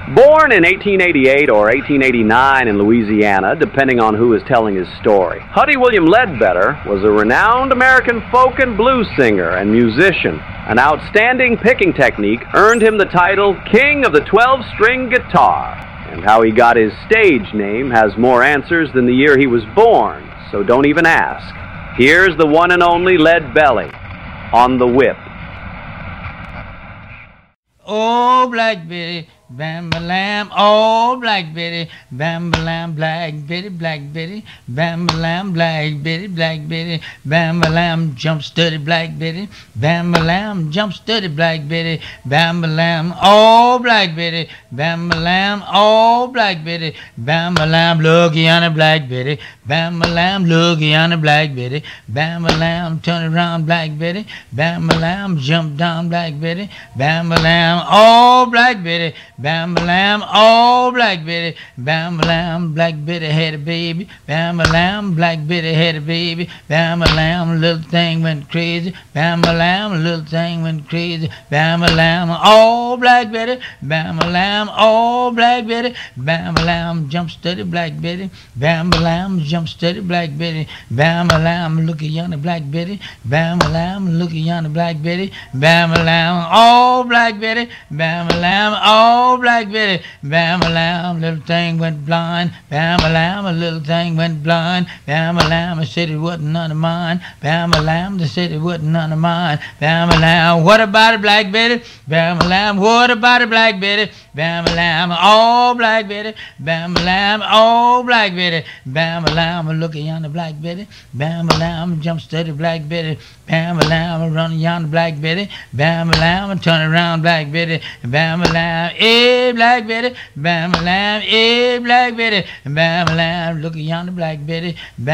Born in 1888 or 1889 in Louisiana, depending on who is telling his story, Huddy William Ledbetter was a renowned American folk and blues singer and musician. An outstanding picking technique earned him the title King of the 12-String Guitar. And how he got his stage name has more answers than the year he was born, so don't even ask. Here's the one and only Lead Belly on the whip. Oh, Black Betty, bam-ba-lam, oh, Black Betty, bam-ba-lam, Black Betty, Black Betty, bam-ba-lam, Black Betty, Black Betty, bam-ba-lam, jump steady, Black Betty, bam-ba-lam, jump steady, Black Betty, bam-ba-lam, oh, Black Betty, bam-ba-lam, oh, Black Betty, bam-ba-lam, looky on the Black Betty, bam-ba-lam, looky on the Black Betty, bam-ba-lam, turn around, Black Betty, bam-ba-lam, jump down, Black Betty, bam-ba-lam, oh, Black Betty, bam-ba-lam, oh, Black Betty, bam-ba-lam, Black Betty had a baby, bam-ba-lam, Black Betty had a baby, bam-ba-lam, little thing went crazy, bam-ba-lam, little thing went crazy, bam-ba-lam, oh, Black Betty, bam-ba-lam, oh, Black Betty, bam-ba-lam, jump steady, Black Betty, bam-ba-lam, jump steady, Black Betty, bam-ba-lam, looky yonder, Black Betty, bam-ba-lam, looky yonder, Black Betty, bam-ba-lam, oh, Black Betty, bam-ba-lam, oh, Black Betty, bam-a-lam, little thing went blind, bam-a-lam, a little thing went blind, bam-a-lam, I said it wasn't none of mine, bam-a-lam, they said it wasn't none of mine, bam-a-lam, what about it, Black Betty, bam-a-lam, what about it, Black Betty, bam-a-lam, oh, Black Betty, bam-a-lam, oh, Black Betty, bam-a-lam, look at yonder, Black Betty, bam-a-lam, jump steady, Black Betty, bam-a-lam, run yonder, Black Betty, bam-a-lam, turn around, Black Betty, bam-a-lam, eh, Black Betty, bam-a-lam, eh, Black Betty, bam-a-lam, look at yonder, Black Betty,